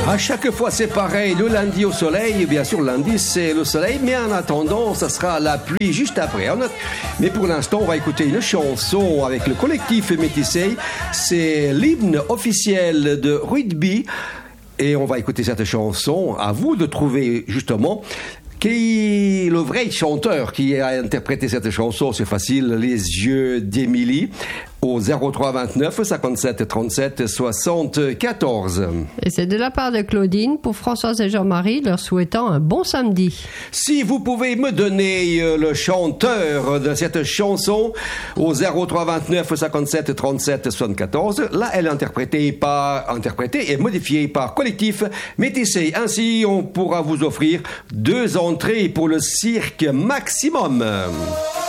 À chaque fois, c'est pareil. Le lundi au soleil, bien sûr, le lundi, c'est le soleil. Mais en attendant, ça sera la pluie juste après. Mais pour l'instant, on va écouter une chanson avec le collectif Métissé. C'est l'hymne officiel de rugby. Et on va écouter cette chanson. À vous de trouver, justement, qui est le vrai chanteur qui a interprété cette chanson. C'est facile, Les yeux d'Émilie, au 03 29 57 37 74. Et c'est de la part de Claudine pour Françoise et Jean-Marie, leur souhaitant un bon samedi. Si vous pouvez me donner le chanteur de cette chanson au 03 29 57 37 74, là elle est interprétée et modifiée par collectif Métissé. Ainsi on pourra vous offrir 2 entrées pour le cirque Maximum.